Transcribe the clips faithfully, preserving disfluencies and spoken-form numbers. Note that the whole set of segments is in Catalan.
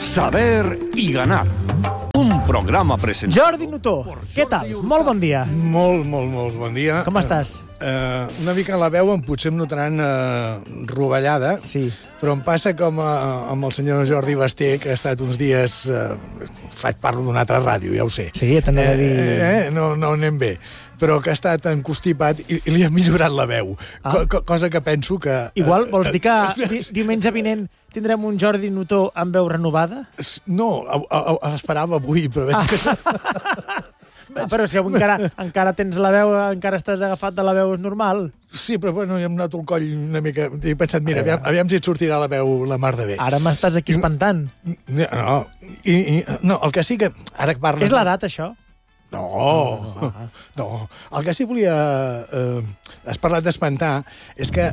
Saber y ganar. Un programa presentado... Jordi Nutó, què tal? Molt bon dia. Molt, molt, molt bon dia. Com estàs? Uh, una mica la veu em potser em notaran uh, rovellada, sí. Però em passa com uh, amb el senyor Jordi Basté, que ha estat uns dies... Uh, faig parlo d'una altra ràdio, ja ho sé. Sí, t'anava a dir... Eh, eh, no, no anem bé. Però que ha estat encostipat i, i li ha millorat la veu. Ah. Co co cosa que penso que... Igual, vols dir que di diumenge vinent tindrem un Jordi Nutó amb veu renovada? No, l'esperava avui, però veig ah. que... Ah, però si encara, encara tens la veu, encara estàs agafat de la veu normal. Sí, però bueno, ja em noto el coll una mica... He pensat, mira, aviam, aviam si et sortirà la veu la mar de bé. Ara m'estàs aquí espantant. No, i, i, no, el que sí que... Ara que parles... És l'edat, això? No, no, no. El que sí volia... Eh, has parlat d'espantar, és que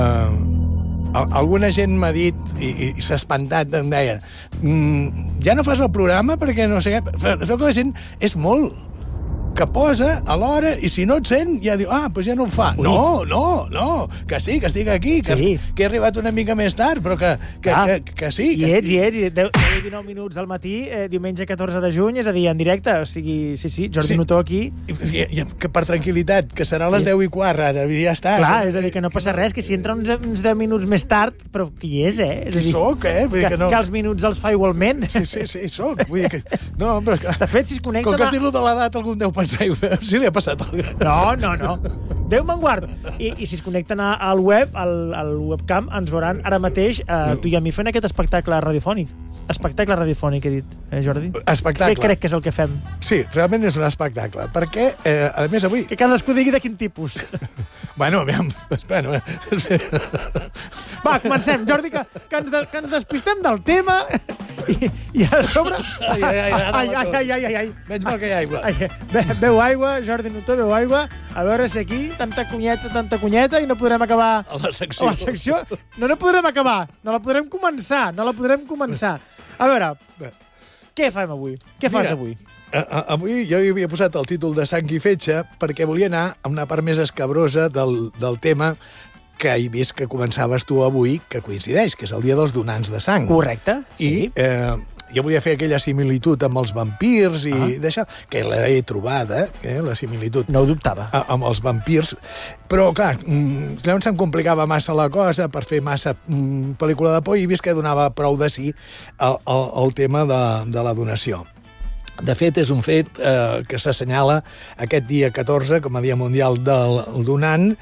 eh, alguna gent m'ha dit, i, i s'ha espantat, em deia, mm, ja no fas el programa perquè no sé què... Però es veu que la gent és molt... que posa a l'hora i si no et sent ja diu, ah, doncs ja no ho fa. Ui. No, no, no, que sí, que estic aquí, que, sí. que he arribat una mica més tard, però que, que, ah. que, que, que sí. I que ets, i ets, i deu i dinou minuts del matí, eh, diumenge catorze de juny, és a dir, en directe, o sigui, sí, sí, Jordi sí. Nutó aquí. I, i, que per tranquil·litat, que serà a les sí. deu i quart, ara, ja està. Clar, és a dir, que no passa res, que si entra uns, uns deu minuts més tard, però qui és, eh? És qui dir, soc, eh? Vull dir que, que, no... que els minuts els fa igualment. Sí, sí, sí, soc. Vull dir que... No, però... De fet, si es connecta... Com que has dit-lo de l'edat, algun deu pensar, si li ha passat alguna cosa. No, no, no. Déu me'n guard. I, I si es connecten al web, al, al webcam, ens veuran ara mateix eh, tu i a mi fent aquest espectacle radiofònic. Espectacle radiofònic, he dit, eh, Jordi? Espectacle. Què crec que és el que fem? Sí, realment és un espectacle. Perquè, eh, a més, avui... Que cadascú digui de quin tipus. Bueno, aviam... Espera, espera. Va, comencem, Jordi, que, que, ens, de, que ens despistem del tema i, i a sobre... Ai, ai, ai, ai, ai, ai, ai, ai, ai. Menys mal que hi ha aigua. Ai, be, beu aigua, Jordi Nutó, beu aigua. A veure si aquí, tanta cunyeta, tanta cunyeta, i no podrem acabar... A la secció. A la secció. No, no podrem acabar. No la podrem començar. No la podrem començar. A veure, què fem avui? Què fas Mira, avui? A, a, avui jo hi havia posat el títol de Sang i Fetge perquè volia anar a una part més escabrosa del, del tema que he vist que començaves tu avui, que coincideix, que és el dia dels donants de sang. Correcte, sí. I eh, jo volia fer aquella similitud amb els vampirs i ah. d'això, que l'he trobada, eh, la similitud. No ho dubtava. A, amb els vampirs. Però, clar, llavors se'm complicava massa la cosa per fer massa mm, pel·lícula de por i he vist que donava prou de sí el, el, el tema de, de la donació. De fet, és un fet eh, que s'assenyala aquest dia catorze com a Dia Mundial del Donant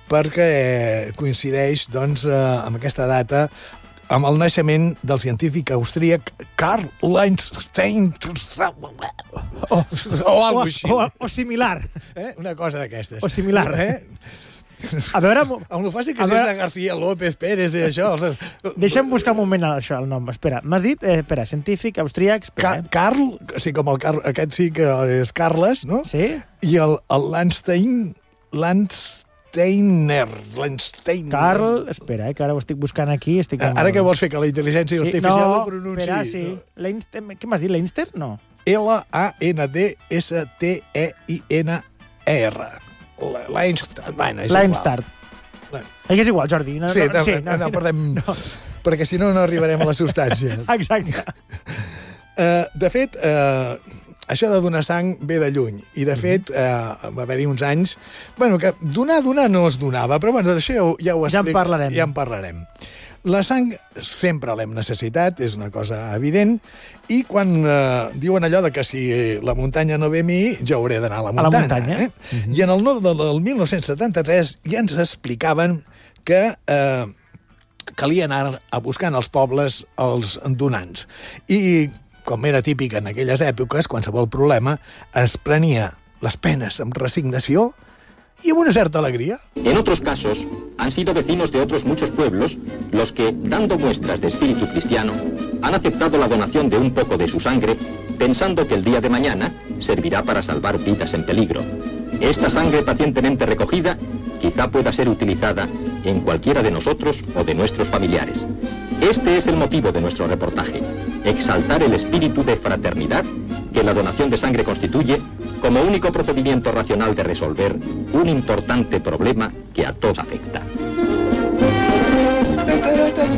perquè coincideix doncs, eh, amb aquesta data amb el naixement del científic austríac Karl Landstein o, o alguna cosa així. O, o, o similar. Eh? Una cosa d'aquestes. O similar. Eh? A veure... Amb el fàcil que és veure... de García López Pérez i això... Deixa'm buscar un moment això, el nom. Espera, m'has dit? Eh, espera, científic austríac... Espera, Ca Karl, sí, com el Car aquest sí que és Carles, no? Sí. I el, el Landstein... Landsteiner. Landsteiner. Carl... Espera, eh, que ara ho estic buscant aquí. Estic en... Ara què vols fer, que la intel·ligència sí, artificial no, ho pronunciï? Espera, sí. Leinster... Què m'has dit, Leinster? No. L A N D S T E I N E R. L'Einstein. Bueno, és L'Einstein. És igual, Jordi. No, sí, no, sí, no, no, no perdem... No. Perquè si no, no arribarem a la substància. Exacte. Uh, de fet, uh, això de donar sang ve de lluny. I, de fet, uh, va haver-hi uns anys... Bueno, que donar, donar no es donava, però bueno, d'això ja, ja ho explico. Ja en parlarem. Ja en parlarem. La sang sempre l'hem necessitat, és una cosa evident, i quan eh, diuen allò de que si la muntanya no ve a mi, jo hauré d'anar a la muntanya. A la muntanya. Eh? Uh-huh. I en el nou del, del mil nou-cents setanta-tres ja ens explicaven que eh, calia anar a buscar en els pobles els donants. I, com era típic en aquelles èpoques, qualsevol problema es prenia les penes amb resignació y amb una cierta alegría. En otros casos, han sido vecinos de otros muchos pueblos los que, dando muestras de espíritu cristiano, han aceptado la donación de un poco de su sangre, pensando que el día de mañana servirá para salvar vidas en peligro. Esta sangre pacientemente recogida quizá pueda ser utilizada en cualquiera de nosotros o de nuestros familiares. Este es el motivo de nuestro reportaje, exaltar el espíritu de fraternidad que la donación de sangre constituye como único procedimiento racional de resolver un importante problema que a todos afecta.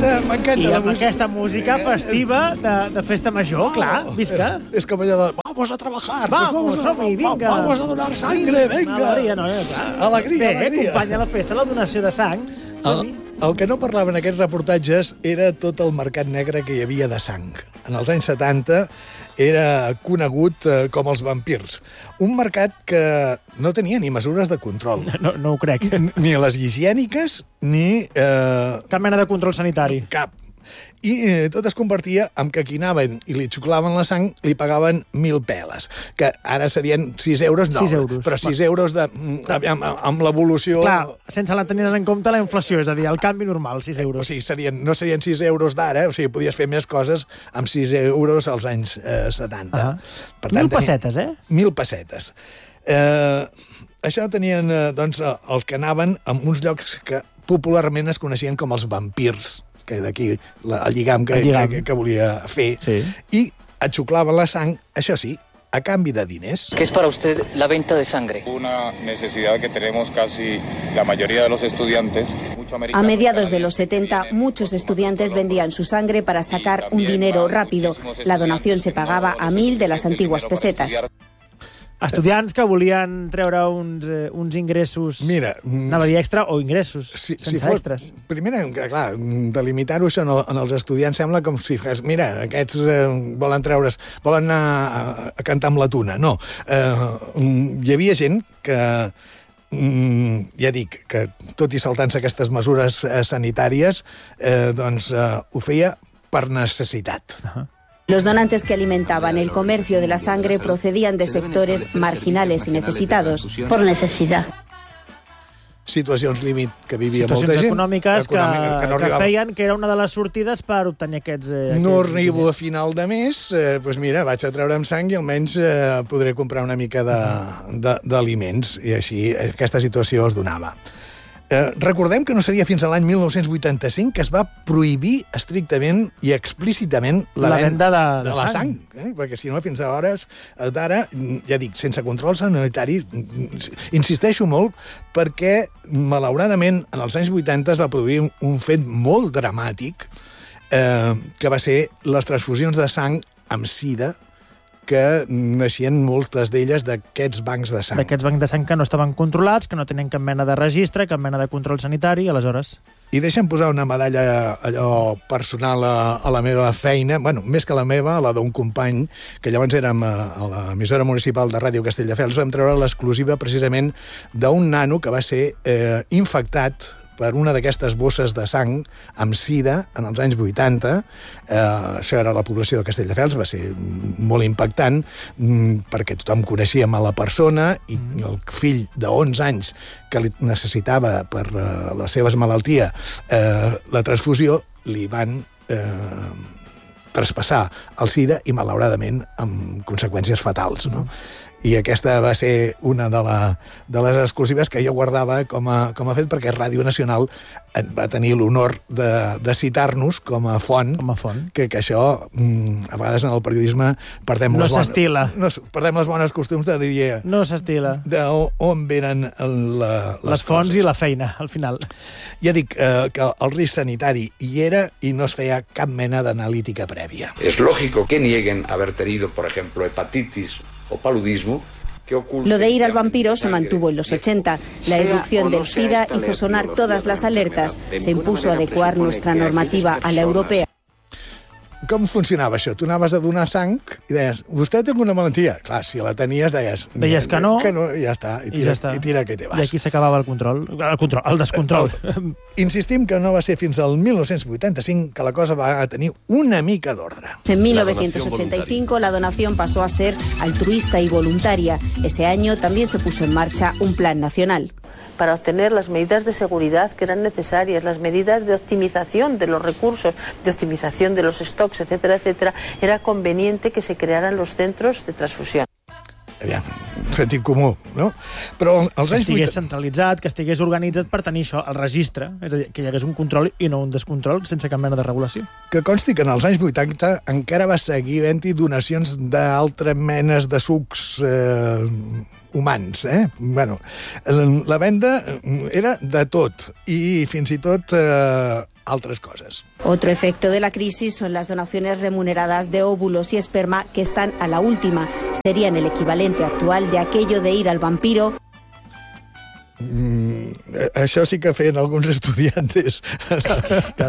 m'encanta, m'encanta I la amb música. aquesta música festiva de, de festa major, clar, visca. És com allò de, vamos a trabajar, Vamos, pues vamos, som-hi, a, vinga. vamos a donar sangre, venga. Alegria, no, eh, clar. Alegria, Bé, alegria. acompanya la festa, la donació de sang. El, el que no parlaven aquests reportatges era tot el mercat negre que hi havia de sang. En els anys setanta era conegut eh, com els vampirs. Un mercat que no tenia ni mesures de control. No, no ho crec. Ni les higièniques, ni... Eh, Cap mena de control sanitari. cap. I eh, tot es convertia en que qui anaven i li xuclaven la sang li pagaven mil peles, que ara serien sis euros, no, sis euros. però sis euros de, amb, amb l'evolució... Clar, sense la tenir en compte la inflació, és a dir, el canvi normal, sis euros. O sigui, serien, no serien sis euros d'ara, o sigui, podies fer més coses amb sis euros als anys eh, setanta. Ah. Per Mil tenia- pessetes, eh? Mil pessetes. Eh, això tenien, eh, doncs, eh, els que anaven a uns llocs que popularment es coneixien com els vampirs, que d'aquí la- el lligam que, El lligam. que, que volia fer, Sí. i et xuclaven la sang, això sí, a canvi de diners. ¿Qué es para usted la venta de sangre? Una necesidad que tenemos casi la mayoría de los estudiantes. Mucho A americano mediados cada de los día que setenta, viene, muchos por estudiantes ejemplo, vendían su sangre para sacar un también dinero van rápido. muchísimos La donación se estudiantes que pagaba no a mil de las tienen antiguas dinero para pesetas. estudiar. Estudiants que volien treure uns, eh, uns ingressos... Mira, mm, Anava a dir extra o ingressos, Si, sense si fos, extras. Primer, que, clar, delimitar-ho això en, el, en els estudiants sembla com si fes, mira, aquests eh, volen treure's, volen anar a, a cantar amb la tuna. No, eh, mm, hi havia gent que, mm, ja dic, que tot i saltant-se aquestes mesures eh, sanitàries, eh, doncs eh, ho feia per necessitat. Los donantes que alimentaban el comercio de la sangre procedían de sectores marginales y necesitados. Por necesidad. Situacions límit que vivia Situacions molta gent. econòmiques que, econòmica, que, no que arribava. feien que era una de les sortides per obtenir aquests... Eh, No aquests arribo a diners. final de mes, eh, doncs mira, vaig a treure'm sang i almenys eh, podré comprar una mica de- de- d'aliments. I així aquesta situació es donava. Eh, recordem que no seria fins a l'any mil nou-cents vuitanta-cinc que es va prohibir estrictament i explícitament la, La venda de, de de la sang. sang, eh? Perquè si no, fins a hores d'ara, ja dic, sense control sanitari, insisteixo molt, perquè, malauradament, en els anys vuitanta es va produir un, un fet molt dramàtic, eh, que va ser les transfusions de sang amb sida, que naixien moltes d'elles d'aquests bancs de sang. D'aquests bancs de sang que no estaven controlats, que no tenen cap mena de registre, cap mena de control sanitari, aleshores... I deixa'm posar una medalla allò personal a, a la meva feina, bueno, més que la meva, a la d'un company, que llavors érem a, a l'emissora municipal de Ràdio Castelldefels, vam treure l'exclusiva precisament d'un nano que va ser eh, infectat per una d'aquestes bosses de sang amb sida en els anys vuitanta. Eh, això era la població de Castelldefels, va ser molt impactant, mm, perquè tothom coneixíem a la persona i el fill de onze anys que li necessitava per eh, les seves malalties eh, la transfusió, li van eh, traspassar el sida i, malauradament, amb conseqüències fatals, no? I aquesta va ser una de, la, de les exclusives que jo guardava com a, com a fet, perquè Ràdio Nacional va tenir l'honor de, de citar-nos com a font, Com a font. que, que això, mm, a vegades en el periodisme, perdem, No les, bones, s'estila. no, s- perdem les bones costums de dir No s'estila. d'on venen el, la, les, Les fonts coses. i la feina, al final. Ja dic eh, que el risc sanitari hi era i no es feia cap mena d'analítica prèvia. Es lógico que nieguen haber tenido, por ejemplo, hepatitis o paludismo. Que oculten Lo de ir que al han vampiro tenido se sangre. mantuvo en los ochenta. La erupción del SIDA hizo sonar todas las alertas. Se impuso adecuar nuestra normativa a la europea. Com funcionava això? Tu anaves a donar sang i deies, vostè té alguna malaltia? Clar, si la tenies, deies... Deies que no. Que no, i ja està. I I tira, ja està. I tira que te vas. I aquí s'acabava el control. El control, el descontrol. Insistim que no va ser fins al mil nou-cents vuitanta-cinc que la cosa va tenir una mica d'ordre. En mil novecientos ochenta y cinco la donación pasó a ser altruista y voluntaria. Ese año también se puso en marcha un plan nacional. Para obtener las medidas de seguridad que eran necesarias, las medidas de optimización de los recursos, de optimización de los stocks, etcétera, etcétera, era conveniente que se crearan los centros de transfusión. Aviam, sentit comú, no? Però als Que anys estigués vuitanta... centralitzat, que estigués organitzat per tenir això, el registre. És a dir, que hi hagués un control i no un descontrol sense cap mena de regulació. Que consti que en els anys vuitanta encara va seguir havent-hi donacions d'altres menes de sucs eh, humans, eh? Bueno, la venda era de tot, i fins i tot eh, altres coses. Otro efecto de la crisis son las donaciones remuneradas de óvulos y esperma que están a la última. Serían el equivalente actual de aquello de ir al vampiro. Mm, això sí que feien alguns estudiantes. Que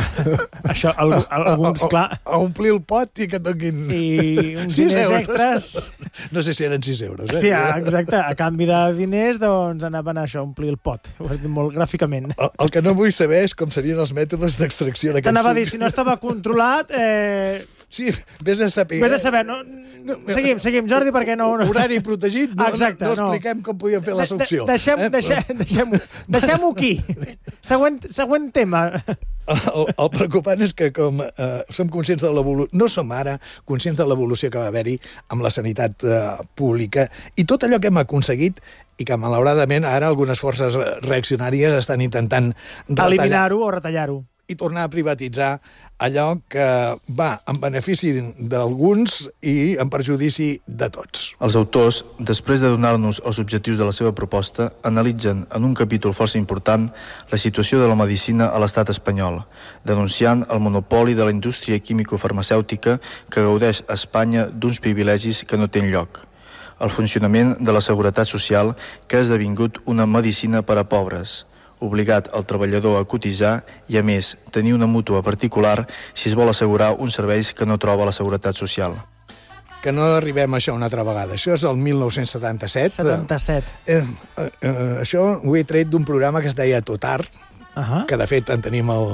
això, alguns, clar... A, a omplir el pot i que toquin... I uns diners extras... No sé si eren sis euros, eh? Sí, exacte. A canvi de diners, doncs anaven a això, a omplir el pot. Ho has dit molt gràficament. El, el que no vull saber és com serien els mètodes d'extracció d'aquest suc. T'anava a dir, si no estava controlat... Eh... Sí, vés a saber. Vés a saber. No, no, seguim, seguim, Jordi, perquè no... no... Horari protegit, no, Exacte, no, no no expliquem com podíem fer la succió. De, de, deixem, eh? deixem, deixem-ho deixem aquí. Següent, següent tema. El, el preocupant és que com eh, som conscients de l'evolució, no som ara conscients de l'evolució que va haver-hi amb la sanitat eh, pública i tot allò que hem aconseguit i que malauradament ara algunes forces reaccionàries estan intentant retallar... Eliminar-ho o retallar-ho. I tornar a privatitzar allò que va en benefici d'alguns i en perjudici de tots. Els autors, després de donar-nos els objectius de la seva proposta, analitzen en un capítol força important la situació de la medicina a l'estat espanyol, denunciant el monopoli de la indústria químico-farmacèutica que gaudeix a Espanya d'uns privilegis que no tenen lloc. El funcionament de la seguretat social que ha esdevingut una medicina per a pobres, obligat el treballador a cotitzar i, a més, tenir una mútua particular si es vol assegurar uns serveis que no troba la Seguretat Social. Que no arribem a això una altra vegada. Això és el mil nou-cents setanta-set. setanta-set. Eh, eh, eh, això ho he tret d'un programa que es deia Totar, uh-huh. que de fet en tenim el,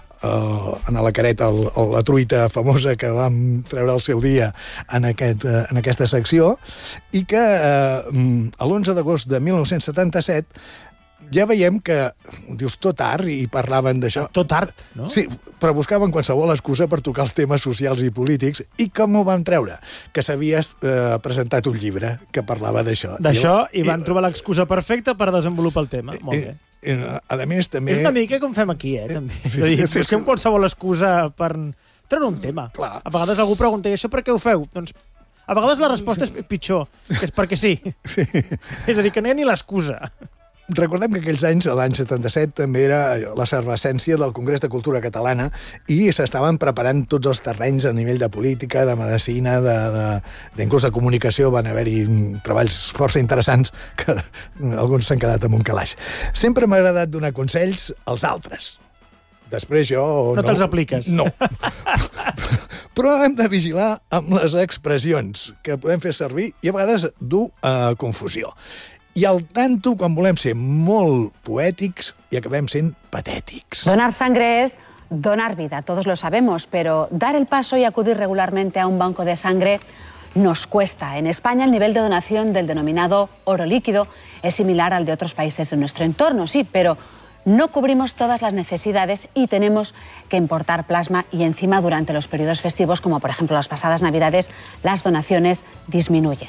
el, en la careta el, el, la truita famosa que vam treure el seu dia en, aquest, eh, en aquesta secció, i que eh, l'onze d'agost de mil nou-cents setanta-set ja veiem que, dius, tot art, i parlaven d'això. Tot art, no? Sí, però buscaven qualsevol excusa per tocar els temes socials i polítics. I com ho van treure? Que s'havies eh, presentat un llibre que parlava d'això. D'això, i, i van trobar l'excusa perfecta per desenvolupar el tema. Molt bé. I, i, a més, també... És una mica com fem aquí, eh, també. Sí, és a dir, sí, sí, busquem sí. qualsevol excusa per treure un tema. Clar. A vegades algú pregunta, i això per què ho feu? Doncs a vegades la resposta és pitjor, que és perquè sí. sí. És a dir, que no hi ha ni l'excusa. Recordem que aquells anys, l'any setanta-set, també era l'efervescència del Congrés de Cultura Catalana i s'estaven preparant tots els terrenys a nivell de política, de medicina, de, de, d'inclús de comunicació. Van haver-hi treballs força interessants que alguns s'han quedat amb un calaix. Sempre m'ha agradat donar consells als altres. Després jo... No, no te'ls apliques. No. Però hem de vigilar amb les expressions que podem fer servir i a vegades dur a confusió. I al tanto quan volem ser molt poètics i acabem sent patètics. Donar sangre es donar vida, todos lo sabemos, pero dar el paso y acudir regularmente a un banco de sangre nos cuesta. En España el nivel de donación del denominado oro líquido es similar al de otros países de nuestro entorno, sí, pero no cubrimos todas las necesidades y tenemos que importar plasma y encima durante los periodos festivos, como por ejemplo las pasadas Navidades, las donaciones disminuyen.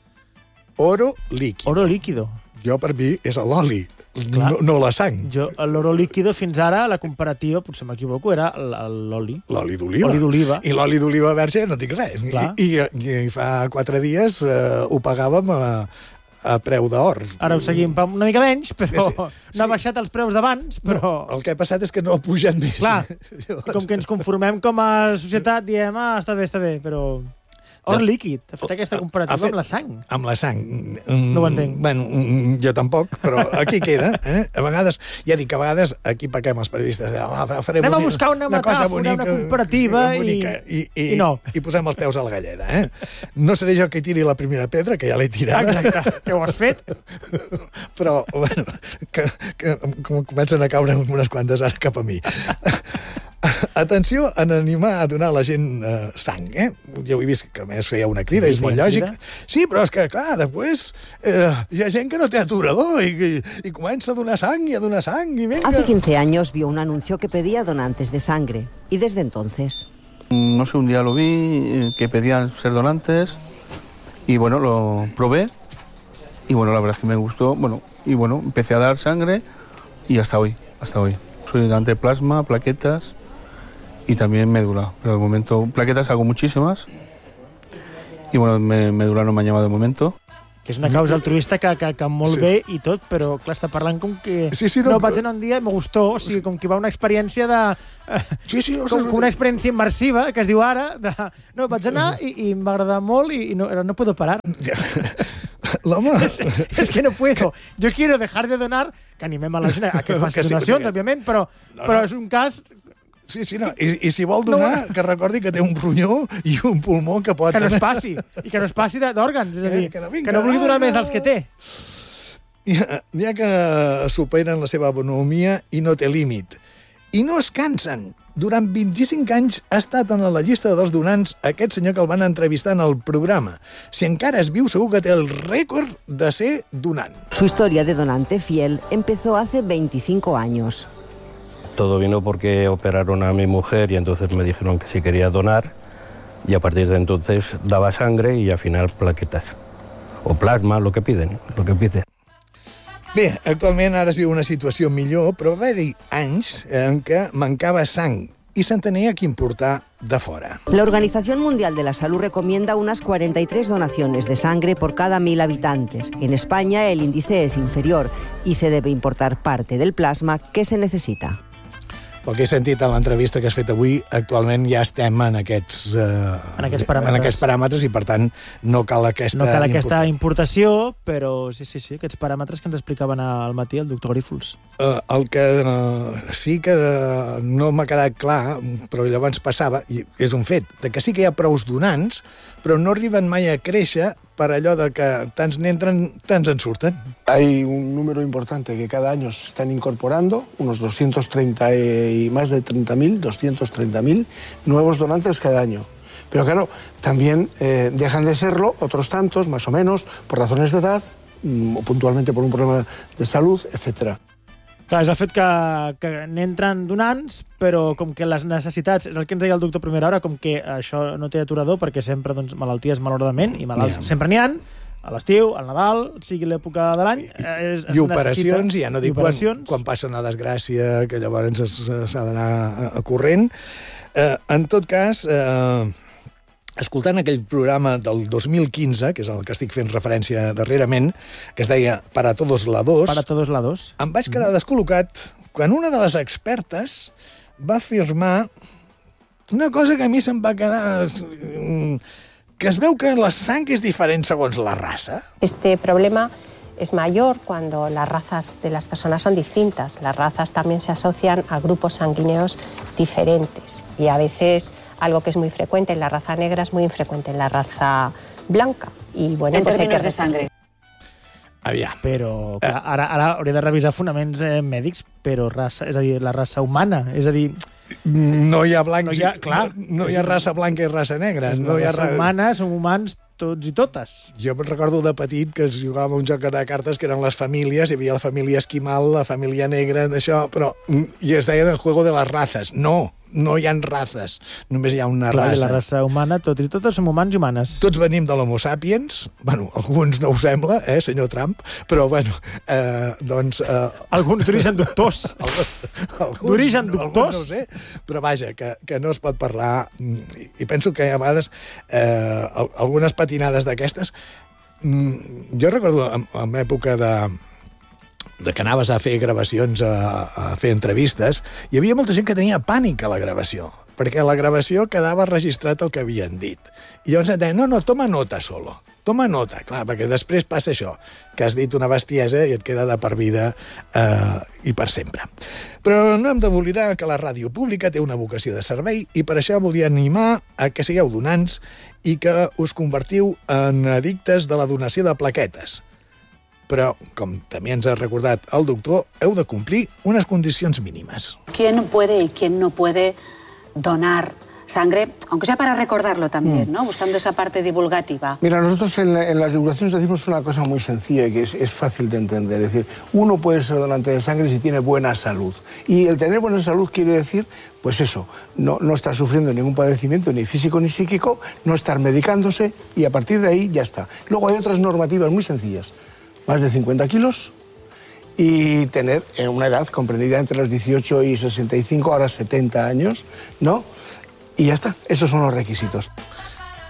Oro líquido. Oro líquido. Jo, per mi, és l'oli, no, no la sang. Jo, l'oro líquido, fins ara, la comparativa, potser m'equivoco, era l'oli. L'oli d'oliva. Oli d'oliva. I l'oli d'oliva verge no dic res. I, i, I fa quatre dies eh, ho pagàvem a, a preu d'or. Ara ho seguim una mica menys, però sí, sí. No ha baixat els preus d'abans, però... No, el que ha passat és que no ha pujat més. Clar, com que ens conformem com a societat, diem, ah, està bé, està bé, però... Or líquid, ha fet aquesta comparativa fet, amb la sang. Amb la sang. No ho entenc. Bueno, jo tampoc, però aquí queda. Eh? A vegades, ja dic que a vegades aquí pequem els periodistes. Ah, farem Anem a buscar una, una metàfora, bonica, una comparativa bonica, i, i, i no. I posem els peus a la galleda. Eh? No seré jo que tiri la primera pedra, que ja l'he tirada. Exacte, que ho has fet. Però, bueno, que, que comencen a caure unes quantes ara cap a mi. Atenció en animar a donar a la gent eh, sang, eh? Jo he vist que a més feia una crida, sí, és molt lògic. Sí, però és que, clar, després eh, hi ha gent que no té aturador i, i, i comença a donar sang i a donar sang i venga. Hace quince años vio un anuncio que pedía donantes de sangre y desde entonces... No sé, un día lo vi, que pedían ser donantes y bueno, lo probé y bueno, la verdad es que me gustó, bueno, y bueno, empecé a dar sangre y hasta hoy, hasta hoy. Soy donante de plasma, plaquetas... y también médula, pero de momento plaquetas hago muchísimas y bueno, me, médula no me ha llamado de momento. que és una causa altruista que, que, que molt sí. bé i tot, però clar, està parlant com que sí, sí, no, no, vaig anar un dia i me gustó, o sigui, com que va una experiència de... Sí, sí, com, com una experiència immersiva, que es diu ara, de, no, vaig anar i, i em va agradar molt i, i no, no puedo parar. L'home... Es, es que no puedo. Yo quiero dejar de donar, que animem a la gent a que faci donacions, sí, òbviament, però, no, no. però és un cas... Sí, sí, no. I, i si vol donar, no, que recordi que té un ronyó i un pulmó que pot... Que no es passi, i que no es passi d'òrgans, és a dir, que no, vinga, que no vulgui donar no, més dels que té. N'hi ha que superen la seva bonomia i no té límit. I no es cansen. Durant veinticinc anys ha estat en la llista dels donants aquest senyor que el van entrevistar en el programa. Si encara es viu, segur que té el rècord de ser donant. Su historia de donante fiel empezó hace veinticinco años. Todo vino porque operaron a mi mujer y entonces me dijeron que si quería donar y a partir de entonces daba sangre y al final plaquetas o plasma, lo que piden, lo que piden. Bé, actualment ara es viu una situació millor, però va haver-hi anys en què mancava sang i se'n tenia que importar de fora. La Organización Mundial de la Salud recomienda unas cuarenta y tres donaciones de sangre por cada mil habitantes. En España el índice es inferior y se debe importar parte del plasma que se necesita. Pel que he sentit en l'entrevista que has fet avui, actualment ja estem en aquests, eh, en aquests paràmetres. En aquests paràmetres i, per tant, no cal aquesta, no cal aquesta importació, però sí, sí, sí, aquests paràmetres que ens explicaven al matí el doctor Grífols. Uh, el que uh, sí que uh, no m'ha quedat clar, però llavors passava, i és un fet, de que sí que hi ha prous donants, però no arriben mai a créixer per allò de que tants n'entren, tants en surten. Hay un número importante que cada año se están incorporando, unos doscientos treinta y más de treinta mil, doscientos treinta mil nuevos donantes cada año. Pero claro, también eh, dejan de serlo otros tantos, más o menos, por razones de edad, o puntualmente por un problema de salud, etcétera. Clar, és el fet que, que n'entren donants, però com que les necessitats, és el que ens deia el doctor primera hora, com que això no té aturador, perquè sempre doncs, malalties malauradament, i malalts yeah. sempre n'hi ha, a l'estiu, al Nadal, sigui l'època de l'any, es, es I operacions, necessita. Ja no dic quan, quan, quan passa una desgràcia, que llavors s'ha d'anar a, a corrent. Eh, en tot cas... Eh, escoltant aquell programa del dos mil quinze, que és el que estic fent referència darrerament, que es deia Para todos la dos, Para todos la dos, em vaig quedar descol·locat quan una de les expertes va afirmar una cosa que a mi se'm va quedar... que es veu que la sang és diferent segons la raça. Este problema es mayor cuando las razas de las personas son distintas. Las razas también se asocian a grupos sanguíneos diferentes y a veces algo que es muy frecuente en la raza negra es muy infrecuente en la raza blanca. Y bueno, en pues términos hay que... de sangre. Aviam. Però clar, ara, ara hauria de revisar fonaments eh, mèdics, però raça, és a dir, la raça humana, és a dir... No hi ha blancs, no hi ha, clar, no, no hi ha raça blanca i raça negra. No hi ha raça humana, som humans tots i totes. Jo recordo de petit que es jugava un joc de cartes que eren les famílies, hi havia la família esquimal, la família negra, d'això, però... I es deien el juego de les razas. No, no hi ha razes, només hi ha una clar, raça. La raça humana, tots i totes som humans i humanes. Tots venim de l'Homo sapiens, bueno, alguns no ho sembla, eh, senyor Trump, però, bueno, eh, doncs... Eh, alguns d'origen dubtós. D'origen no, dubtós? No ho sé, però vaja, que, que no es pot parlar, i, i penso que a vegades eh, algunes patinades d'aquestes... Jo recordo en, en època de... de que anaves a fer gravacions, a, a fer entrevistes, hi havia molta gent que tenia pànic a la gravació, perquè a la gravació quedava registrat el que havien dit. I llavors et deien, no, no, toma nota solo, toma nota, clar, perquè després passa això, que has dit una bestiesa i et queda de per vida eh, i per sempre. Però no hem d'oblidar que la ràdio pública té una vocació de servei i per això volia animar a que sigueu donants i que us convertiu en addictes de la donació de plaquetes. Però, com també ens ha recordat el doctor, heu de complir unes condicions mínimes. ¿Quién puede y quién no puede donar sangre? Aunque sea para recordarlo también, mm. ¿no? Buscando esa parte divulgativa. Mira, nosotros en, la, en las divulgaciones decimos una cosa muy sencilla y que es, es fácil de entender. Es decir, uno puede ser donante de sangre si tiene buena salud. Y el tener buena salud quiere decir, pues eso, no, no estar sufriendo ningún padecimiento, ni físico ni psíquico, no estar medicándose y a partir de ahí ya está. Luego hay otras normativas muy sencillas. Más de cincuenta kilos y tener una edad comprendida entre los dieciocho y sesenta y cinco, ahora setenta años, ¿no? Y ya está, esos son los requisitos.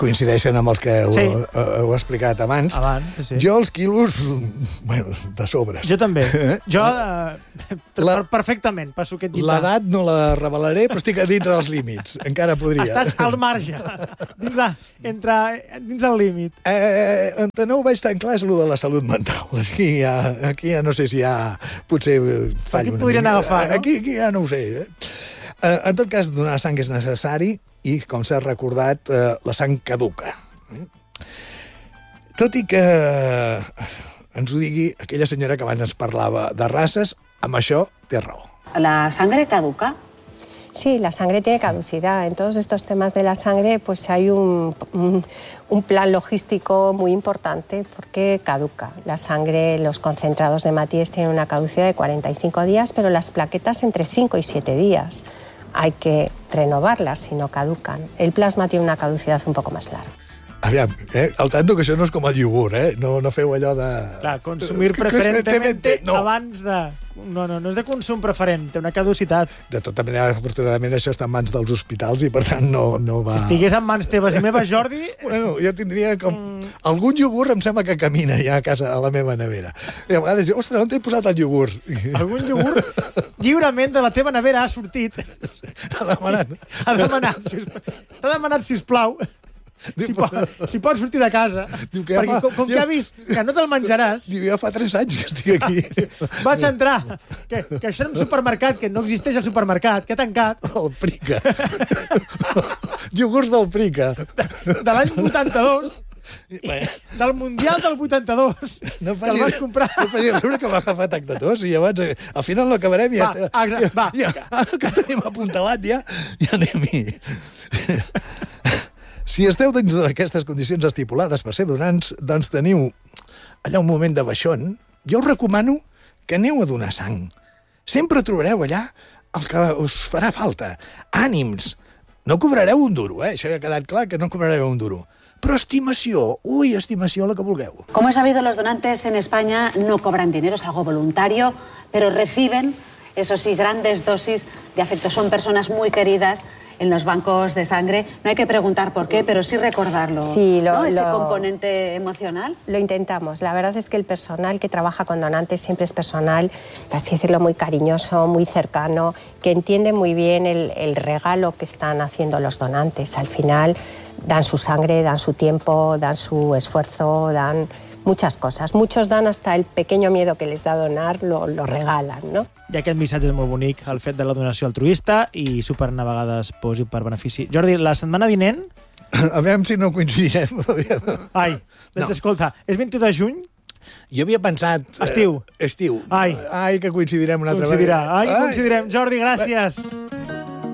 coincideixen amb els que heu, Sí. heu explicat abans. Abans, sí, sí. Jo els quilos, bueno, de sobres. Jo també. Jo, eh, la, perfectament, passo aquest llindar. L'edat no la revelaré, però estic a dintre dels límits. Encara podria. Estàs al marge, dins, la, entre, dins el límit. Eh, on no ho veig tan clar és el de la salut mental. Aquí ja, aquí ja no sé si ja potser fallo Aquí et una podrien mica. agafar, no? Aquí, aquí ja no ho sé. Eh? Eh, en tot cas, donar sang és necessari i, com s'ha recordat, eh, la sang caduca. Eh? Tot i que ens ho digui aquella senyora que abans ens parlava de races, amb això té raó. ¿La sangre caduca? Sí, la sangre tiene caducidad. En todos estos temas de la sangre pues hay un, un, un plan logístico muy importante porque caduca. La sangre, los concentrados de hematíes tienen una caducidad de cuarenta y cinco días, pero las plaquetas entre cinco y siete días. Hay que renovarlas si no caducan. El plasma tiene una caducidad un poco más larga. Aviam, eh? Al tanto que això no és com el iogurt, eh? No, no feu allò de... Clar, consumir preferentemente no. Abans de... No, no, no és de consum preferent, té una caducitat. De tota manera, afortunadament, això està en mans dels hospitals i, per tant, no, no va... Si estigués en mans teves i meves, Jordi... Bueno, jo tindria com... Mm. Algun iogurt em sembla que camina ja a casa, a la meva nevera. I a vegades diu, ostres, on t'he posat el iogurt? Algun iogurt lliurement de la teva nevera ha sortit. Ha demanat. Ha demanat, t'ha demanat, sisplau, si, po si pots sortir de casa. Diu que perquè fa, com, com ja, que ha vist que no te'l menjaràs... Diu, ja fa tres anys que estic aquí. Vaig entrar, que, que això era un supermercat, que no existeix el supermercat, que ha tancat. El Prica. Iogurts del Prica. De, de l'any vuitanta-dos. Del Mundial del vuitanta-dos. No que el vas comprar. No faci riure que m'ha agafat acte tos i llavors al final no acabarem i ja, va, està, va. Ja, ara que tenim apuntalat ja, ja anem-hi. Si esteu dins d'aquestes condicions estipulades per ser donants, doncs teniu allà un moment de baixón, jo us recomano que aneu a donar sang. Sempre trobareu allà el que us farà falta. Ànims. No cobrareu un duro, eh? Això ja ha quedat clar, que no cobrareu un duro. Però estimació, ui, estimació, la que vulgueu. Como es sabido, los donantes en España no cobran dinero, es algo voluntario, pero reciben, eso sí, grandes dosis de afecto. Son personas muy queridas en los bancos de sangre. No hay que preguntar por qué, pero sí recordarlo. Sí, lo, ¿no? Ese lo, componente emocional. Lo intentamos. La verdad es que el personal que trabaja con donantes siempre es personal, por así decirlo, muy cariñoso, muy cercano, que entiende muy bien el, el regalo que están haciendo los donantes. Al final dan su sangre, dan su tiempo, dan su esfuerzo, dan muchas cosas. Muchos dan hasta el pequeño miedo que les da donar, lo, lo regalan, ¿no? I aquest missatge és molt bonic, el fet de la donació altruista, i super a vegades posi per benefici. Jordi, la setmana vinent... A veure si no coincidirem. Ai, doncs no. Escolta, és vint u de juny? Jo havia pensat... Estiu. Eh, estiu. Ai. Ai, que coincidirem una altra Coincidirà. vegada. Ai, coincidirem. Jordi, gràcies.